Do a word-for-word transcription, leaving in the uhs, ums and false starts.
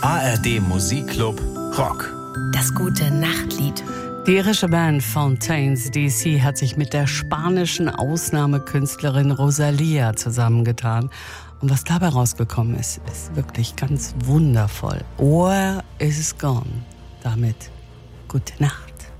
A R D Musikclub Rock. Das gute Nachtlied. Die irische Band Fontaines D C hat sich mit der spanischen Ausnahmekünstlerin Rosalía zusammengetan. Und was dabei rausgekommen ist, ist wirklich ganz wundervoll. Where is Gone? Damit gute Nacht.